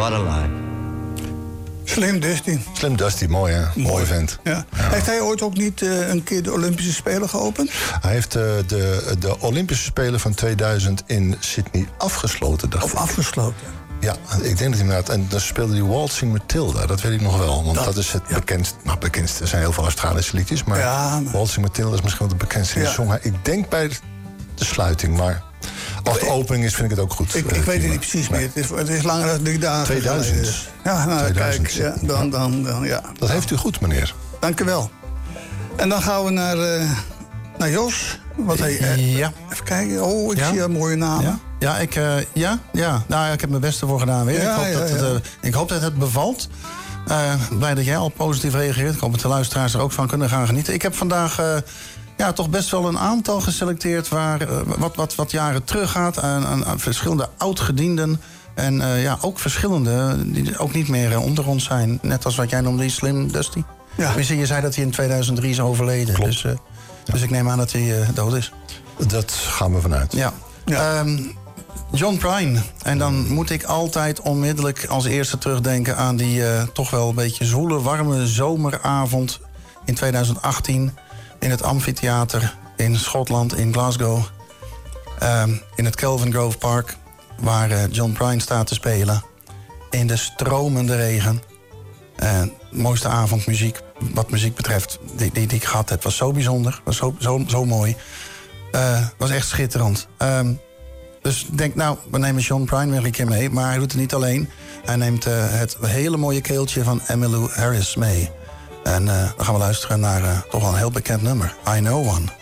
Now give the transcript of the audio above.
What a life. Slim Dusty. Slim Dusty, mooi hè? Mooi vent. Ja. Ja. Heeft hij ooit ook niet een keer de Olympische Spelen geopend? Hij heeft de Olympische Spelen van 2000 in Sydney afgesloten. Of afgesloten? Ja, ik denk dat hij inderdaad... En dan speelde hij Waltzing Matilda, dat weet ik nog wel. Want dat is het bekendste. Er zijn heel veel Australische liedjes, maar Waltzing Matilda is misschien wel de bekendste. Die zong hij, ik denk bij de sluiting, maar... Als de opening is, vind ik het ook goed. Ik weet het niet precies meer. Het is langer dan 3 dagen. 2000. Ja, nou, 2000. Kijk, dan. Dat heeft u goed, meneer. Dank u wel. En dan gaan we naar Jos. Even kijken. Oh, ik zie een mooie naam. Nou, ik heb mijn beste voor gedaan weer. Ik hoop dat het bevalt. Blij dat jij al positief reageert. Ik hoop dat de luisteraars er ook van kunnen gaan genieten. Ik heb vandaag... toch best wel een aantal geselecteerd waar wat jaren teruggaat aan verschillende oud-gedienden. En ook verschillende die ook niet meer onder ons zijn. Net als wat jij noemde, die Slim Dusty. Ja. Je zei dat hij in 2003 is overleden. Klopt. Dus ik neem aan dat hij dood is. Dat gaan we vanuit. Ja. John Prine. En dan moet ik altijd onmiddellijk als eerste terugdenken aan die toch wel een beetje zwoele, warme zomeravond in 2018... in het Amphitheater in Schotland, in Glasgow. In het Kelvin Grove Park, waar John Prine staat te spelen. In de stromende regen. Mooiste avondmuziek, wat muziek betreft, die ik gehad heb. Was zo bijzonder, was zo mooi. Was echt schitterend. Dus ik denk, we nemen John Prine weer een keer mee. Maar hij doet het niet alleen. Hij neemt het hele mooie keeltje van Emmylou Harris mee. En dan gaan we luisteren naar toch wel een heel bekend nummer. I Know One.